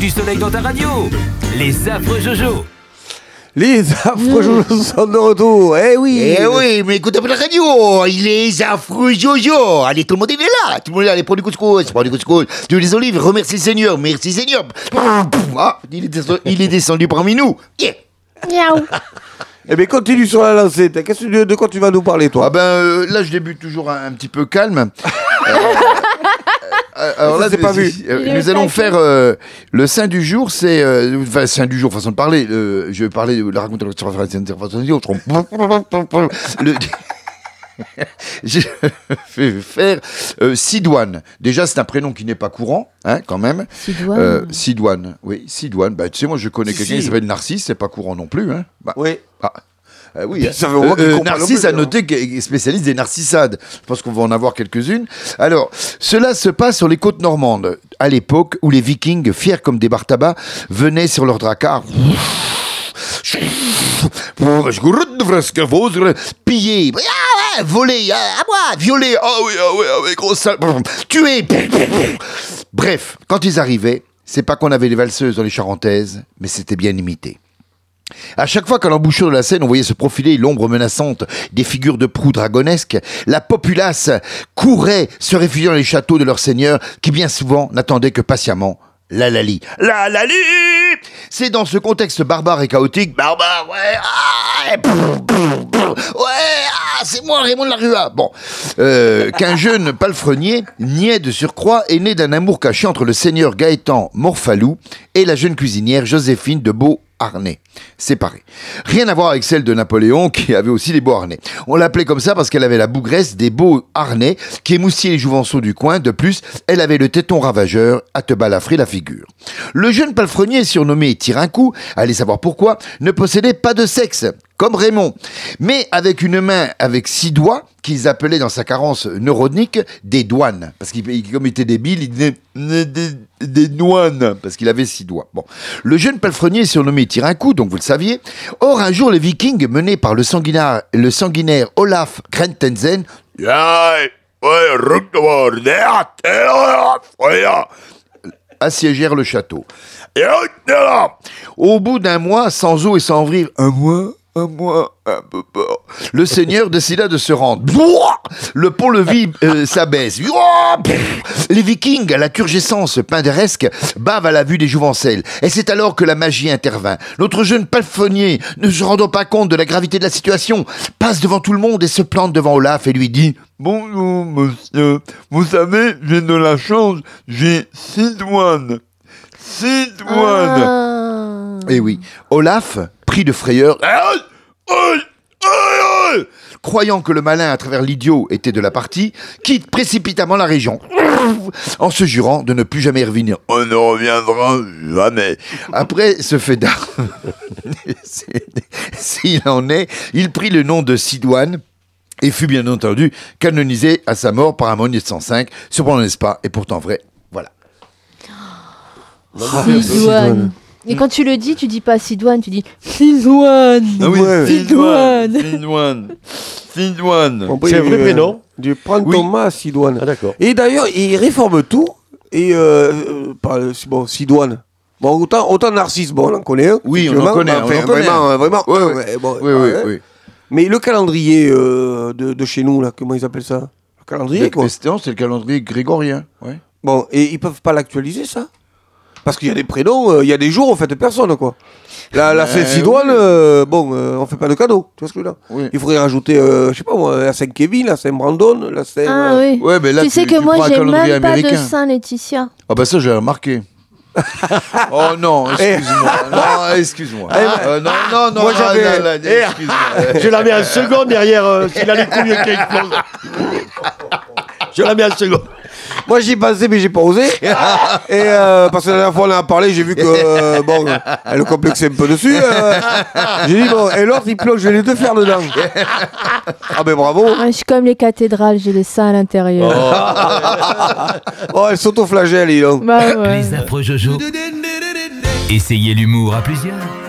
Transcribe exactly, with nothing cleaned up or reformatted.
du soleil dans ta radio. Les affreux Jojo. Les affreux Jojo sont de retour. Eh oui. Eh oui, mais écoute un peu la radio. Il est les affreux Jojo. Allez, tout le monde il est là. Tout le monde est là. Allez, prends du couscous. Prends du couscous. Tu veux des olives. Remercie le Seigneur. Merci Seigneur. Ah, il est descendu, il est descendu parmi nous. Yeah. Miaou. Eh bien, continue sur la lancée. Qu'est-ce que, de quoi tu vas nous parler, toi? Ah ben, euh, là, je débute toujours un, un petit peu calme. euh, euh, alors là, c'est pas vu. euh, nous allons faire euh, le saint du jour. C'est euh, enfin saint du jour, façon de parler. Euh, je vais parler de la raconter le. Je vais faire euh, Sidoine. Déjà, c'est un prénom qui n'est pas courant, hein, quand même. Sidoine. Euh, Sidoine, oui, Sidoine. Bah, tu sais, moi, je connais Si, quelqu'un si. qui s'appelle Narcisse, c'est pas courant non plus, hein. Bah, Oui. ah. Euh, oui, hein. Ça veut voir qu'il Euh, euh, comprend Narcisse le a peu, noté qu'il est spécialiste des narcissades. Je pense qu'on va en avoir quelques-unes. Alors, cela se passe sur les côtes normandes, à l'époque où les Vikings, fiers comme des bar-tabac, venaient sur leur dracard. Piller, ah ouais, voler, à moi, violer, ah oui, ah oui, ah oui, gros sale, tuer. Bref, quand ils arrivaient, c'est pas qu'on avait les valseuses dans les charentaises, mais c'était bien imité. À chaque fois qu'à l'embouchure de la Seine, on voyait se profiler l'ombre menaçante des figures de proue dragonesques, la populace courait se réfugier dans les châteaux de leurs seigneurs qui bien souvent n'attendaient que patiemment la Lali. La Lali! C'est dans ce contexte barbare et chaotique, barbare, ouais, ah, brr, brr, brr, ouais, ah, c'est moi Raymond de la Rua. Bon, euh, qu'un jeune palefrenier, niais de surcroît, est né d'un amour caché entre le seigneur Gaëtan Morphalou et la jeune cuisinière Joséphine de Beauharnais, séparée. Rien à voir avec celle de Napoléon qui avait aussi des Beauharnais. On l'appelait comme ça parce qu'elle avait la bougresse des Beauharnais qui émoussillaient les jouvenceaux du coin. De plus, elle avait le téton ravageur à te balafrer la figure. Le jeune palefrenier, surnommé Tire un coup, allez savoir pourquoi, ne possédait pas de sexe, comme Raymond, mais avec une main avec six doigts, qu'ils appelaient dans sa carence neuronique des douanes. Parce qu'il, comme il était débile, il disait des, des douanes, parce qu'il avait six doigts. Bon. Le jeune palefrenier surnommé Tire un coup, donc vous le saviez. Or, un jour, les Vikings, menés par le sanguinaire, le sanguinaire Olaf Krentensen, assiégèrent le château. Au bout d'un mois, sans eau et sans vivre, un mois, un mois, un peu peur, le seigneur décida de se rendre. Le pont-levis euh, s'abaisse. Les Vikings, à la turgescence pinderesque, bavent à la vue des jouvencelles. Et c'est alors que la magie intervint. Notre jeune palefrenier, ne se rendant pas compte de la gravité de la situation, passe devant tout le monde et se plante devant Olaf et lui dit « Bonjour, monsieur. Vous savez, j'ai de la chance, j'ai Sidoine. Sidoine. Ah. » Et oui, Olaf, pris de frayeur, croyant que le malin à travers l'idiot était de la partie, quitte précipitamment la région, en se jurant de ne plus jamais revenir. On ne reviendra jamais. Après ce fait d'art, s'il en est, il prit le nom de Sidoine et fut bien entendu canonisé à sa mort par un monnier de cent cinq, surprenant n'est-ce pas, et pourtant vrai. Voilà. Sidoine. Et quand tu le dis, tu dis pas Sidoine, tu dis Sidoine. Ah oui, Ouais. Sidoine. Sidoine. Sidoine. Bon, C'est un vrai euh, prénom? Du prendre Oui. Thomas Sidoine. Ah, d'accord. Et d'ailleurs, il réforme tout. Et euh, euh, par, bon, Sidoine. Bon, autant, autant Narcisse, bon, on en connaît un. Oui, on en effectivement. connaît, on Enfin, en connaît vraiment, un. euh, vraiment. Ouais, ouais. ouais, bon, Oui, oui, ouais. oui. Mais le calendrier euh, de, de chez nous, là, comment ils appellent ça? Le calendrier, quoi. C'est le calendrier grégorien. Ouais. Bon, et ils peuvent pas l'actualiser, ça? Parce qu'il y a des prénoms, euh, il y a des jours, on fait personne, quoi. La, la Euh, Saint-Sidoine, oui. euh, bon, euh, on fait pas de cadeau, tu vois ce que je veux dire? Oui. Il faudrait rajouter, euh, je sais pas moi, la Saint-Kevin, la Saint-Brandon, la Saint... Ah oui. Ouais, mais là, tu sais que moi, prends un j'ai calendrier même pas de américain. Saint-Laetitia. Ah bah ça, j'ai remarqué. Oh non, excuse-moi. Non, excuse-moi. Euh, non, non, non, Moi, non, j'avais- non, non, Eh, excuse-moi. Je la mets en seconde derrière euh, s'il a les couilles qui explosent. Je la mets en seconde. Moi j'y ai pensé mais j'ai pas osé. Et euh, parce que la dernière fois on en a parlé, j'ai vu que euh, bon, elle complexait un peu dessus. euh. J'ai dit bon, et l'autre il plonge les deux fers dedans. Ah ben bravo. Ouais, je suis comme les cathédrales, j'ai des saints à l'intérieur. Oh, elle s'autoflagelle, dis donc. Bah ouais. Les affreux Jojo. Essayez l'humour à plusieurs.